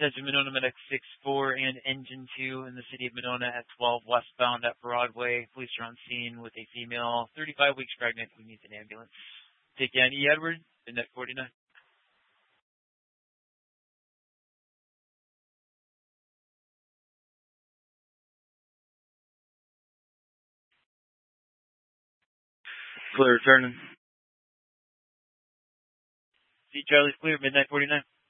Attention Monona Medic 6-4 and Engine 2 in the city of Monona at 12 westbound at Broadway. Police are on scene with a female, 35 weeks pregnant, who needs an ambulance. Take Annie Edward, Midnight 49. Clear returning. See Charlie's clear, Midnight 49.